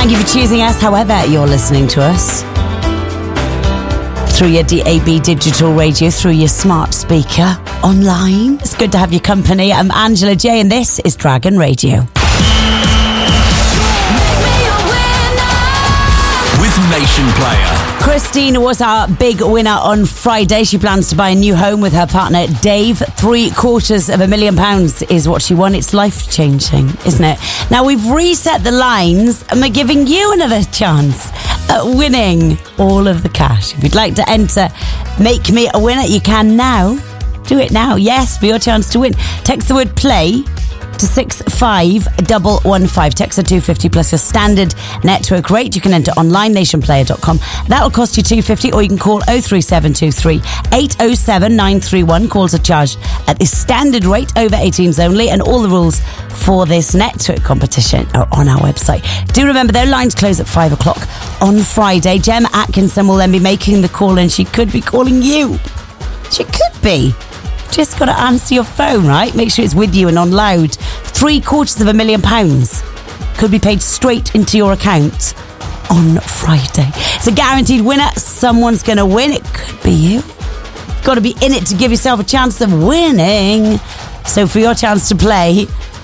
Thank you for choosing us, however you're listening to us. Through your DAB digital radio, through your smart speaker, online. It's good to have your company. I'm Angela J, and this is Dragon Radio. With Nation Player. Christine was our big winner on Friday. She plans to buy a new home with her partner Dave. £750,000 is what she won. It's life-changing, isn't it? Now we've reset the lines and we're giving you another chance at winning all of the cash. If you'd like to enter Make Me a Winner, you can now. Do it now. Yes, for your chance to win. Text the word play to 65115. Text the 250 plus your standard network rate. You can enter online, nationplayer.com. That'll cost you $2.50, or you can call 03723 807 931. Calls are charged at the standard rate, over 18s only, and all the rules for this network competition are on our website. Do remember, their lines close at 5 o'clock on Friday. Gemma Atkinson will then be making the call, and she could be calling you. She could be. Just got to answer your phone, right? Make sure it's with you and on loud. £750,000 could be paid straight into your account on Friday. It's a guaranteed winner. Someone's going to win. It could be you. Got to be in it to give yourself a chance of winning. So for your chance to play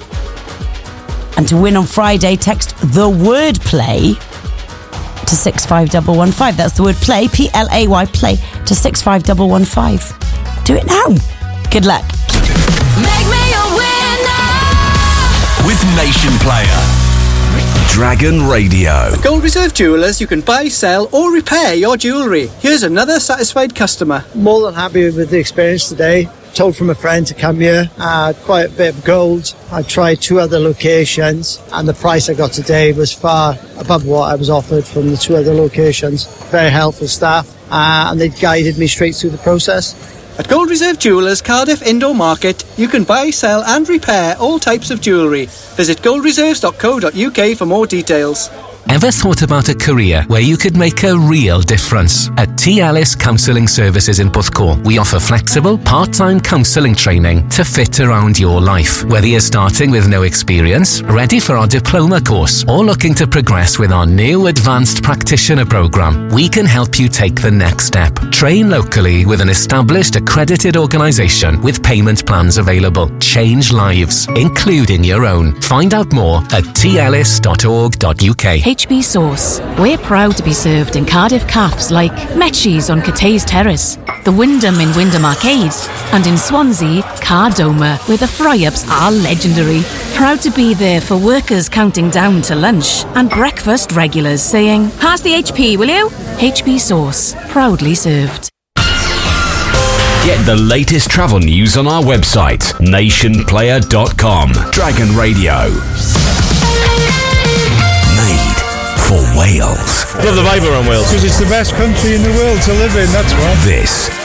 and to win on Friday, text the word play to 65115. That's the word play, P-L-A-Y, play to 65115. Do it now. Good luck. Make me a winner with Nation Player. Dragon Radio. At Gold Reserve Jewellers, you can buy, sell or repair your jewellery. Here's another satisfied customer. More than happy with the experience today. Told from a friend to come here. Quite a bit of gold. I tried 2 other locations and the price I got today was far above what I was offered from the 2 other locations. Very helpful staff and they guided me straight through the process. At Gold Reserve Jewellers, Cardiff Indoor Market, you can buy, sell and repair all types of jewellery. Visit goldreserves.co.uk for more details. Ever thought about a career where you could make a real difference? At T. Ellis Counselling Services in Porthcawl, we offer flexible, part-time counselling training to fit around your life. Whether you're starting with no experience, ready for our diploma course, or looking to progress with our new advanced practitioner programme, we can help you take the next step. Train locally with an established accredited organisation with payment plans available. Change lives, including your own. Find out more at tellis.org.uk. HB Sauce. We're proud to be served in Cardiff cafes like Metchie's on Cathays Terrace, the Wyndham in Wyndham Arcade, and in Swansea, Cardoma, where the fry-ups are legendary. Proud to be there for workers counting down to lunch and breakfast regulars saying, "Pass the HP, will you?" HB Sauce. Proudly served. Get the latest travel news on our website, nationplayer.com. Dragon Radio. Made for Wales. Love the vibe around Wales. Because it's the best country in the world to live in, that's why. This